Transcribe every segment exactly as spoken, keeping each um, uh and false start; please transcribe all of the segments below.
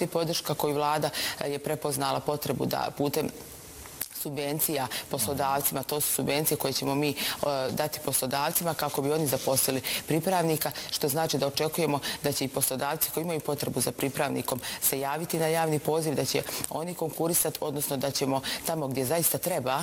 i podrška koju vlada je prepoznala potrebu da putem subvencija poslodavcima, to su subvencije koje ćemo mi dati poslodavcima kako bi oni zaposlili pripravnika, što znači da očekujemo da će i poslodavci koji imaju potrebu za pripravnikom se javiti na javni poziv, da će oni konkurisati, odnosno da ćemo tamo gdje zaista treba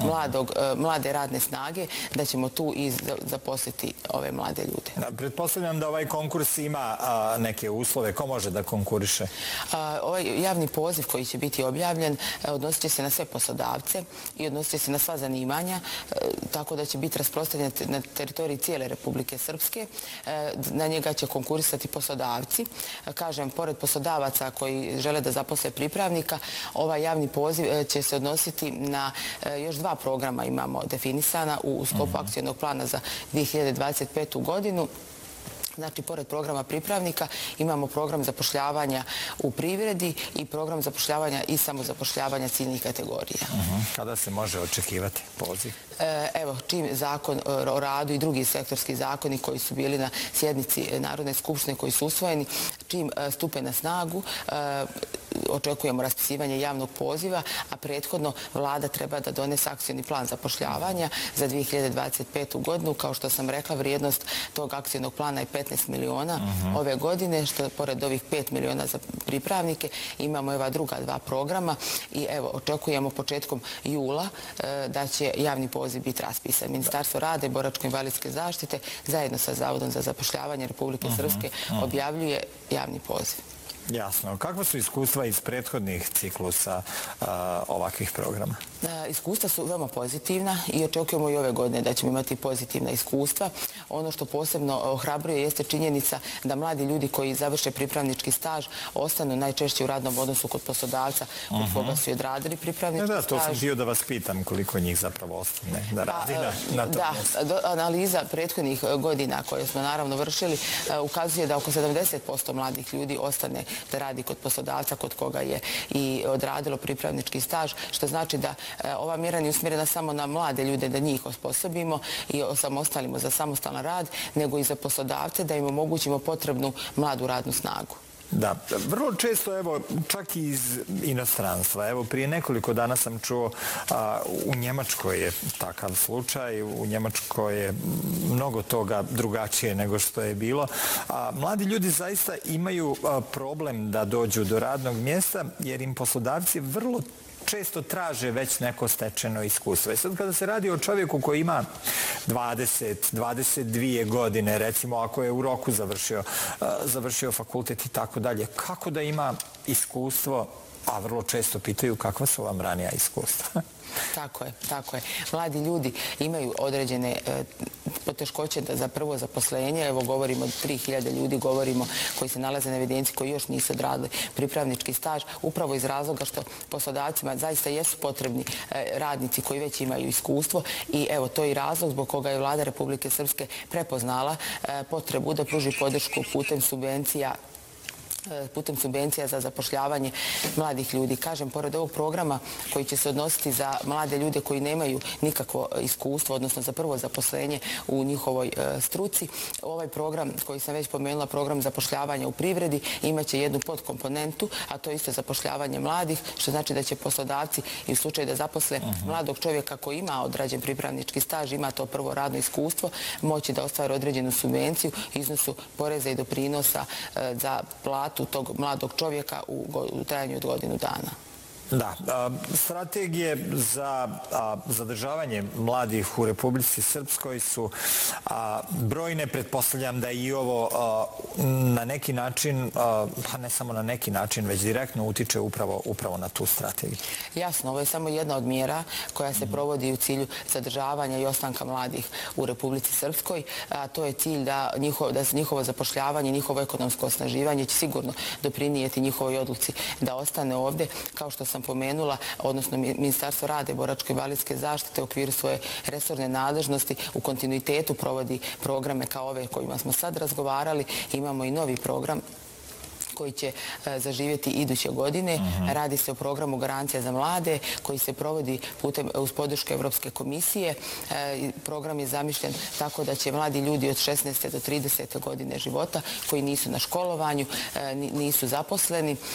mlade radne snage, da ćemo tu i zaposliti ove mlade ljude. Pretpostavljam da ovaj konkurs ima neke uslove. Ko može da konkuriše? Ovaj javni poziv koji će biti objavljen odnosit će se na sve poslodavce i odnosit će se na sva zanimanja, tako da će biti rasprostranjen na teritoriji cijele Republike Srpske. Na njega će konkurisati poslodavci. Kažem, pored poslodavaca koji žele da zaposle pripravnika, ovaj javni poziv će se odnositi na još dva programa imamo definisana u sklopu akcionog plana za dvije hiljade dvadeset petu godinu. Znači, pored programa pripravnika imamo program zapošljavanja u privredi i program zapošljavanja i samozapošljavanja ciljnih kategorija. Kada se može očekivati poziv? Evo, čim zakon o radu i drugi sektorski zakoni koji su bili na sjednici Narodne skupštine, koji su usvojeni, čim stupe na snagu, očekujemo raspisivanje javnog poziva, a prethodno vlada treba da donese akcioni plan zapošljavanja za dvije hiljade dvadeset petu godinu. Kao što sam rekla, vrijednost tog akcionog plana je petnaest miliona ove godine, što pored ovih pet miliona za pripravnike imamo ova druga dva programa i evo, očekujemo početkom jula da će javni poziv biti raspisan. Ministarstvo rada i boračko-invalidske zaštite zajedno sa Zavodom za zapošljavanje Republike Srpske objavljuje javni poziv. Jasno. Kakva su iskustva iz prethodnih ciklusa ovakvih programa? Iskustva su veoma pozitivna i očekujemo i ove godine da ćemo imati pozitivna iskustva. Ono što posebno ohrabruje jeste činjenica da mladi ljudi koji završe pripravnički staž ostanu najčešće u radnom odnosu kod poslodavca kod koga su odradili pripravnički staž. Da, to sam htio da vas pitam koliko njih zapravo ostane da radi na tom mjestu. Da, analiza prethodnih godina koje smo naravno vršili ukazuje da oko sedamdeset posto mladih ljudi ostane da radi kod poslodavca kod koga je i odradilo pripravnički staž, što znači da ova mjera nije usmjerena samo na mlade ljude, da njih osposobimo i osamostalimo za samostalan rad, nego i za poslodavce da im omogućimo potrebnu mladu radnu snagu. Da, vrlo često, evo, čak i iz inostranstva. Evo, prije nekoliko dana sam čuo, u Njemačkoj je takav slučaj, u Njemačkoj je mnogo toga drugačije nego što je bilo. Mladi ljudi zaista imaju problem da dođu do radnog mjesta, jer im poslodavci vrlo često traže već neko stečeno iskustvo. I sad kada se radi o čovjeku koji ima dvadeset, dvadeset dvije godine, recimo ako je u roku završio, završio fakultet i tako dalje, kako da ima iskustvo, a vrlo često pitaju kakva su vam ranija iskustva? Tako je, tako je. Mladi ljudi imaju određene poteškoće za prvo zaposlenje. Evo, govorimo o tri hiljade ljudi, govorimo koji se nalaze na evidenciji, koji još nisu odradili pripravnički staž, upravo iz razloga što poslodavcima zaista jesu potrebni radnici koji već imaju iskustvo i evo, to je i razlog zbog koga je vlada Republike Srpske prepoznala potrebu da pruži podršku putem subvencija putem subvencija za zapošljavanje mladih ljudi. Kažem, pored ovog programa koji će se odnositi za mlade ljude koji nemaju nikakvo iskustvo, odnosno za prvo zaposlenje u njihovoj struci, ovaj program koji sam već pomenula, program zapošljavanja u privredi, imaće jednu podkomponentu, a to je isto zapošljavanje mladih, što znači da će poslodavci i u slučaju da zaposle mladog čovjeka koji ima odrađen pripravnički staž, ima to prvo radno iskustvo, moći da ostvari određenu subvenciju, iznosu poreza i doprinosa za platu tog mladog čovjeka u trajanju od godinu dana. Da, strategije za zadržavanje mladih u Republici Srpskoj su brojne. Pretpostavljam da i ovo na neki način, pa ne samo na neki način, već direktno utiče upravo na tu strategiju. Jasno, ovo je samo jedna od mjera koja se provodi u cilju zadržavanja i ostanka mladih u Republici Srpskoj. To je cilj da njihovo zapošljavanje, njihovo ekonomsko osnaživanje će sigurno doprinijeti njihovoj odluci da ostane ovdje. Kao što sam sam pomenula, odnosno Ministarstvo rada i boračko-invalidske zaštite u okviru svoje resorne nadležnosti u kontinuitetu provodi programe kao ove kojima smo sad razgovarali. Imamo i novi program koji će zaživjeti iduće godine. Radi se o programu Garancija za mlade koji se provodi putem uz podršku Evropske komisije. Program je zamišljen tako da će mladi ljudi od šesnaeste do tridesete godine života koji nisu na školovanju, nisu zaposleni,